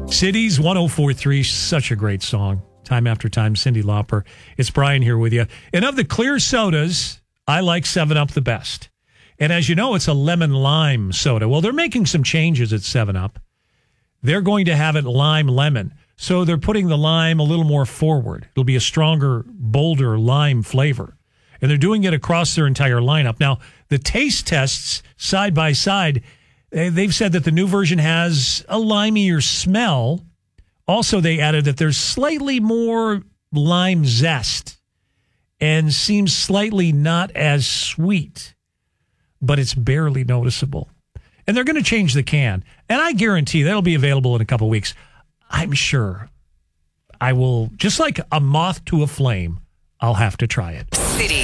Cities 104.3, such a great song. Time after time, Cyndi Lauper. It's Brian here with you. And of the clear sodas, I like 7-Up the best. And as you know, it's a lemon lime soda. Well, they're making some changes at 7-Up. They're going to have it lime lemon. So they're putting the lime a little more forward. It'll be a stronger, bolder lime flavor. And they're doing it across their entire lineup. Now, the taste tests side by side, they've said that the new version has a limier smell. Also, they added that there's slightly more lime zest and seems slightly not as sweet, but it's barely noticeable. And they're going to change the can. And I guarantee that'll be available in a couple weeks. I'm sure I will, just like a moth to a flame, I'll have to try it.